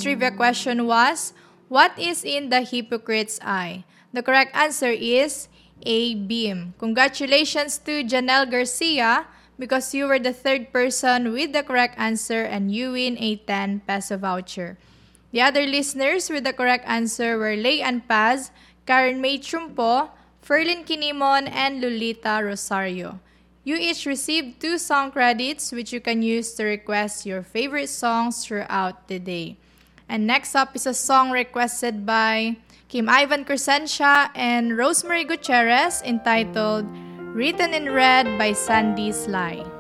trivia question was, what is in the hypocrite's eye? The correct answer is a beam. Congratulations to Janelle Garcia because you were the third person with the correct answer and you win a 10 peso voucher. The other listeners with the correct answer were Leigh-Ann Paz, Karen May Trumpo, Ferlin Kinimon, and Lolita Rosario. You each received 2 song credits which you can use to request your favorite songs throughout the day. And next up is a song requested by Kim Ivan Crescencia and Rosemary Gutierrez entitled Written in Red by Sandy Sly.